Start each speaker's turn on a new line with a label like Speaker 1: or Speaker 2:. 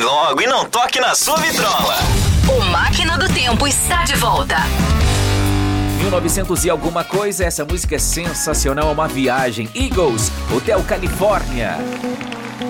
Speaker 1: logo e não toque na sua vitrola.
Speaker 2: O Máquina do Tempo está de volta.
Speaker 3: 1900 e alguma coisa, essa música é sensacional, é uma viagem. Eagles, Hotel Califórnia.